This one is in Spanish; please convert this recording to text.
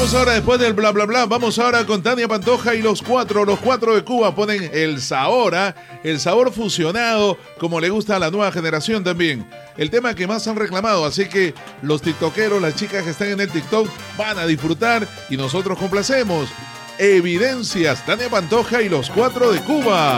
Vamos ahora, después del bla bla bla, vamos ahora con Tania Pantoja y los cuatro de Cuba ponen el sabor fusionado, como le gusta a la nueva generación también. El tema que más han reclamado, así que los tiktokeros, las chicas que están en el TikTok van a disfrutar y nosotros complacemos. Evidencias, Tania Pantoja y los cuatro de Cuba.